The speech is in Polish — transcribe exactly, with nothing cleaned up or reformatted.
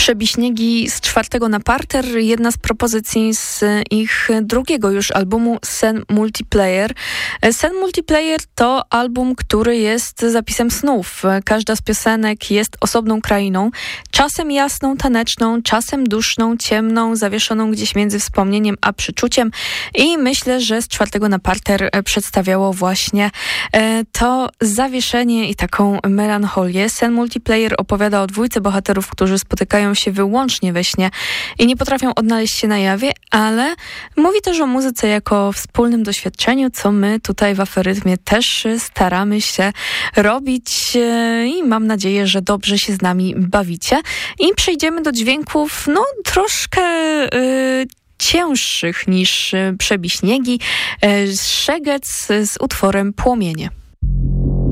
Przebiśniegi z czwartego na parter, jedna z propozycji z ich drugiego już albumu Sen Multiplayer. Sen Multiplayer to album, który jest zapisem snów. Każda z piosenek jest osobną krainą, czasem jasną, taneczną, czasem duszną, ciemną, zawieszoną gdzieś między wspomnieniem a przeczuciem i myślę, że z czwartego na parter przedstawiało właśnie to zawieszenie i taką melancholię. Sen Multiplayer opowiada o dwójce bohaterów, którzy spotykają się wyłącznie we śnie i nie potrafią odnaleźć się na jawie, ale mówi też o muzyce jako wspólnym doświadczeniu, co my tutaj w Aferytmie też staramy się robić i mam nadzieję, że dobrze się z nami bawicie. I przejdziemy do dźwięków, no troszkę yy, cięższych niż Przebiśniegi. Szegec z utworem Płomienie.